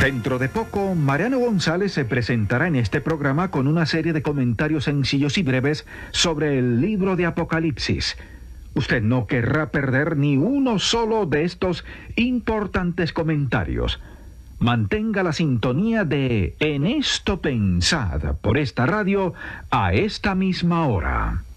Dentro de poco, Mariano González se presentará en este programa con una serie de comentarios sencillos y breves sobre el libro de Apocalipsis. Usted no querrá perder ni uno solo de estos importantes comentarios. Mantenga la sintonía de En esto pensad por esta radio a esta misma hora.